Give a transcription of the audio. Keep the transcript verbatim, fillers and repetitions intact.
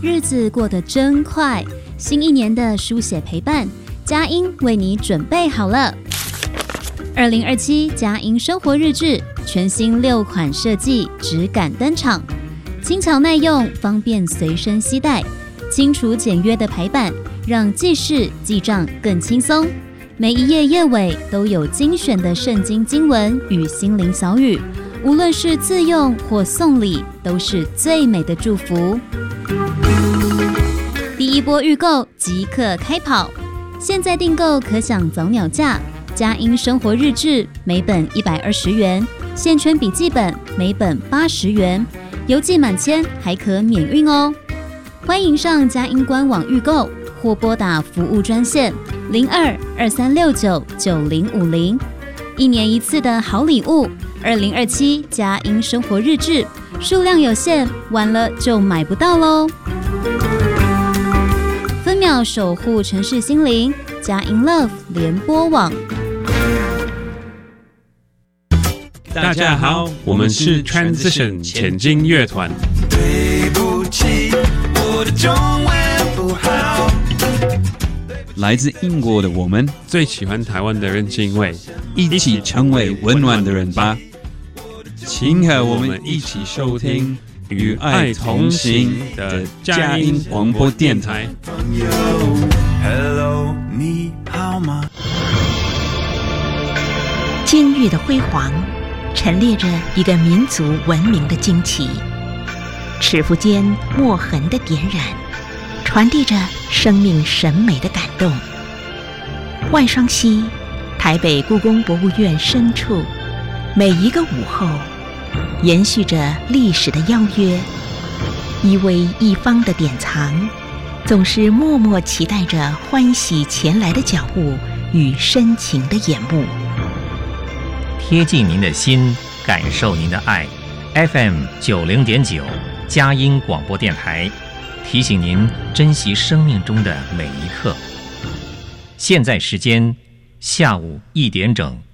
日子过得真快，新一年的书写陪伴，佳音为你准备好了。二零二七佳音生活日志全新六款设计质感登场，轻巧耐用，方便随身携带，清楚简约的排版让记事记账更轻松。每一页页尾都有精选的圣经经文与心灵小语，无论是自用或送礼，都是最美的祝福。第一波预购即刻开跑，现在订购可享早鸟价。佳音生活日志每本一百二十元，线圈笔记本每本八十元，邮寄满千还可免运哦。欢迎上佳音官网预购，或拨打服务专线零二二三六九九零五零。一年一次的好礼物，二零二七佳音生活日志，数量有限，晚了就买不到喽。分秒守护城市心灵，佳音 Love 联播网。 大家好，我们是 Transition 前进乐团。 对不起，我的中文不好。 来自英国的我们， 最喜欢台湾的人情味， 一起成为温暖的人吧。请和我们一起收听与爱同行的佳音广播电台。 Hello， 你好吗？ 监狱的辉煌陈列着一个民族文明的惊奇，尺幅间墨痕的点染，传递着生命审美的感动。万双溪，台北故宫博物院深处，每一个午后，延续着历史的邀约，一微一方的典藏，总是默默期待着欢喜前来的脚步与深情的眼目。 贴近您的心，感受您的爱。F M 九零点九，佳音广播电台，提醒您珍惜生命中的每一刻。现在时间下午一点整。